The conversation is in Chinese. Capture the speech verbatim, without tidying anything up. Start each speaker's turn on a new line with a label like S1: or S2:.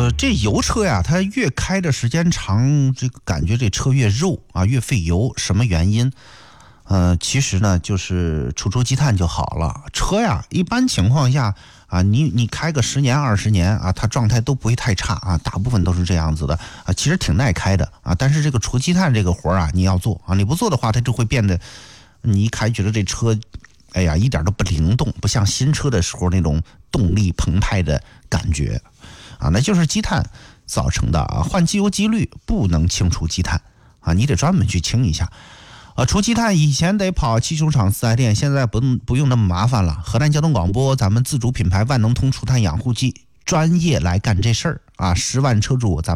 S1: 呃，这油车呀，它越开的时间长，这个感觉这车越肉啊，越费油。什么原因？呃，其实呢，就是除除积碳就好了。车呀，一般情况下啊，你你开个十年二十年啊，它状态都不会太差啊，大部分都是这样子的啊，其实挺耐开的啊。但是这个除积碳这个活啊，你要做啊，你不做的话，它就会变得，你一开觉得这车，哎呀，一点都不灵动，不像新车的时候那种动力澎湃的感觉啊，那就是积碳造成的啊。换机油机滤不能清除积碳啊，你得专门去清一下。呃，除积碳以前得跑汽修厂四 S 店，现在不不用那么麻烦了。河南交通广播，咱们自主品牌万能通除碳养护剂专业来干这事儿啊！十万车主，咱们。